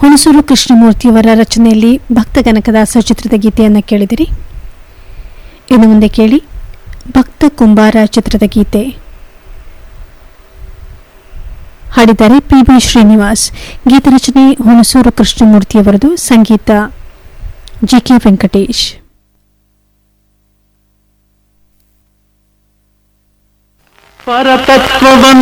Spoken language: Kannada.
ಹುಣಸೂರು ಕೃಷ್ಣಮೂರ್ತಿಯವರ ರಚನೆಯಲ್ಲಿ ಭಕ್ತ ಕನಕದಾಸ ಚಿತ್ರದ ಗೀತೆಯನ್ನು ಕೇಳಿದಿರಿ. ಇನ್ನು ಮುಂದೆ ಕೇಳಿ ಭಕ್ತ ಕುಂಬಾರ ಚಿತ್ರದ ಗೀತೆ. ಹಾಡಿದ್ದಾರೆ ಪಿ.ಬಿ. ಶ್ರೀನಿವಾಸ್. ಗೀತರಚನೆ ಹುಣಸೂರು ಕೃಷ್ಣಮೂರ್ತಿಯವರದು, ಸಂಗೀತ ಜಿ.ಕೆ. ವೆಂಕಟೇಶ್. ಪರತತ್ವವನ್ನು